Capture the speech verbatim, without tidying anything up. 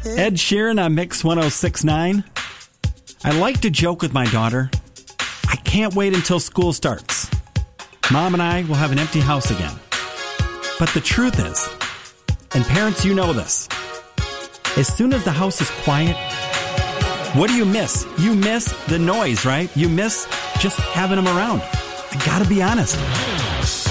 Ed Sheeran on Mix one oh six point nine. I like to joke with my daughter. I can't wait until school starts. Mom and I will have an empty house again. But the truth is, and parents, you know this, as soon as the house is quiet, what do you miss? You miss the noise, right? You miss just having them around. I gotta be honest.